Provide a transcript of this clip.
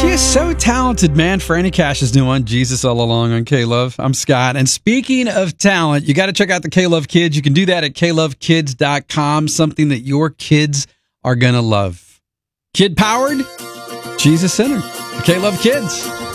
She is so talented, man. Franny Cash is new on Jesus All Along on K-Love. I'm Scott. And speaking of talent, you got to check out the K-Love Kids. You can do that at klovekids.com, something that your kids are going to love. Kid-powered, Jesus-centered. The K-Love Kids.